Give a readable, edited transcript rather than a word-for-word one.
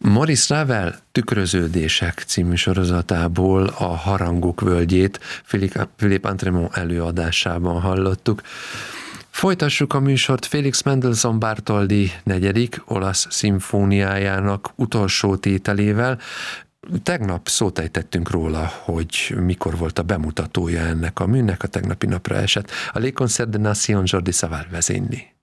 Maurice Ravel Tükröződések című sorozatából a Harangok völgyét Philippe Antremont előadásában hallottuk. Folytassuk a műsort Félix Mendelssohn Bartholdy negyedik olasz szimfóniájának utolsó tételével. Tegnap szót ejtettünk róla, hogy mikor volt a bemutatója ennek a műnek, a tegnapi napra esett. A Les Concerts de Nation Jordi Savall vezényli.